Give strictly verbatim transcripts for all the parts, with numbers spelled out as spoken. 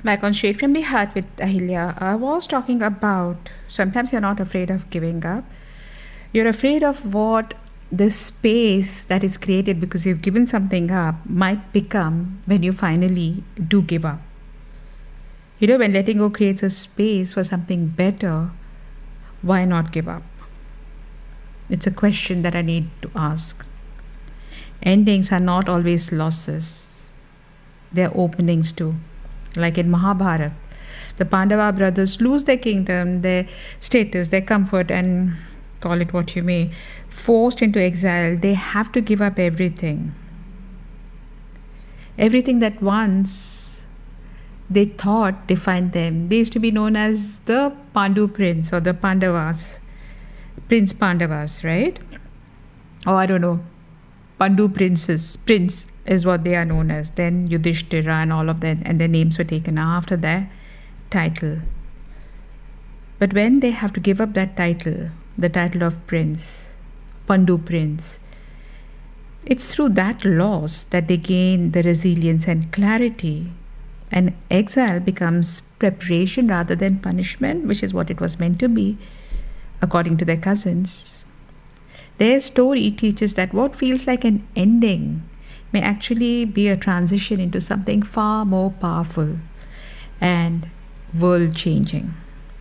Back on Straight from the Heart with Ahilya, I was talking about sometimes you're not afraid of giving up. You're afraid of what this space that is created because you've given something up might become when you finally do give up. You know, when letting go creates a space for something better, why not give up? It's a question that I need to ask. Endings are not always losses, they're openings too. Like in Mahabharata, the Pandava brothers lose their kingdom, their status, their comfort, and call it what you may, forced into exile. They have to give up everything. Everything that once they thought defined them. They used to be known as the Pandu prince or the Pandavas, Prince Pandavas, right? Oh, I don't know. Pandu princes, prince is what they are known as. Then Yudhishthira and all of that, and their names were taken after their title. But when they have to give up that title, the title of prince, Pandu prince, it's through that loss that they gain the resilience and clarity. And exile becomes preparation rather than punishment, which is what it was meant to be, according to their cousins. Their story teaches that what feels like an ending may actually be a transition into something far more powerful and world-changing.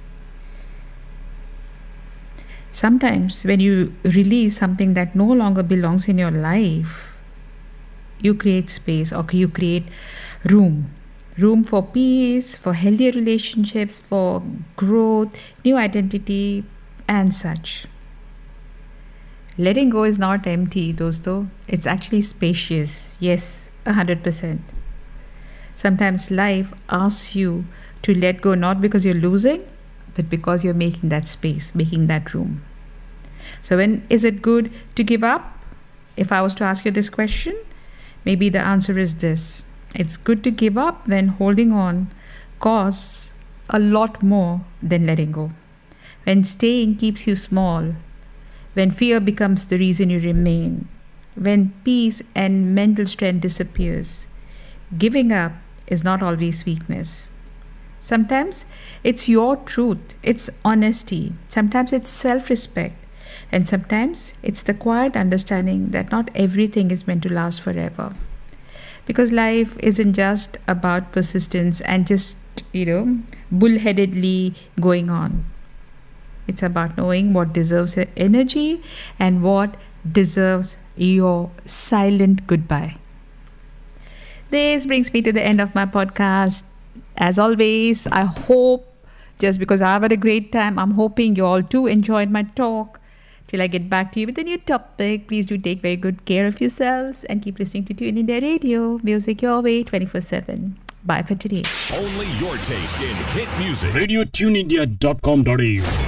Sometimes when you release something that no longer belongs in your life, you create space or you create room. Room for peace, for healthier relationships, for growth, new identity, and such. Letting go is not empty, dosto. It's actually spacious. Yes, one hundred percent. Sometimes life asks you to let go not because you're losing, but because you're making that space, making that room. So when is it good to give up? If I was to ask you this question, maybe the answer is this. It's good to give up when holding on costs a lot more than letting go. When staying keeps you small, when fear becomes the reason you remain, when peace and mental strength disappears, giving up is not always weakness. Sometimes it's your truth, it's honesty, sometimes it's self-respect, and sometimes it's the quiet understanding that not everything is meant to last forever. Because life isn't just about persistence and just, you know, bullheadedly going on. It's about knowing what deserves your energy and what deserves your silent goodbye. This brings me to the end of my podcast. As always, I hope, just because I've had a great time, I'm hoping you all too enjoyed my talk. Till I get back to you with a new topic, please do take very good care of yourselves and keep listening to Tune India Radio, music your way twenty-four seven. Bye for today. Only your take in hit music. radio tune india dot com dot a u